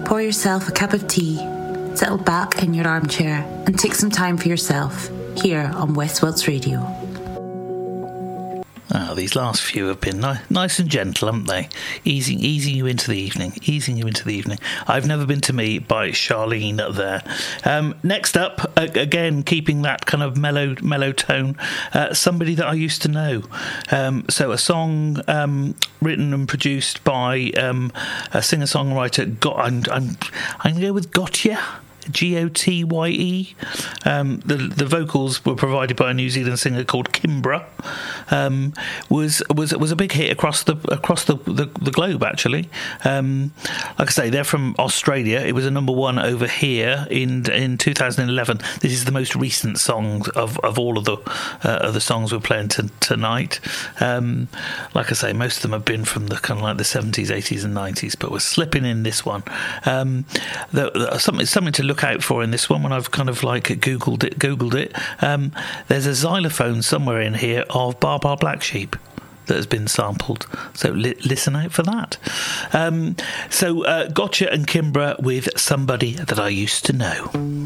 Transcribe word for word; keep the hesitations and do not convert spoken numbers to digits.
pour yourself a cup of tea, settle back in your armchair and take some time for yourself here on West Welts Radio. Oh, these last few have been ni- nice and gentle, haven't they? Easing, easing you into the evening, easing you into the evening. I've Never Been to Me by Charlene there. Um, next up, again, keeping that kind of mellow, mellow tone, uh, Somebody That I Used to Know. Um, so a song um, written and produced by um, a singer-songwriter. Got, I'm, I'm, I'm going to go with Gotye. G O T Y E. Um, the the vocals were provided by a New Zealand singer called Kimbra. Um, was was was a big hit across the across the, the, the globe actually. Um, like I say, they're from Australia. It was a number one over here in in two thousand eleven. This is the most recent song of, of all of the uh, of the songs we're playing t- tonight. Um, like I say, most of them have been from the kind of like the seventies, eighties, and nineties, but we're slipping in this one. Um, the, the, something something to look out for in this one when I've kind of like googled it googled it um, there's a xylophone somewhere in here of Bar Bar Black Sheep that has been sampled, so li- listen out for that. Um, so uh, Gotye and Kimbra with Somebody That I Used to Know.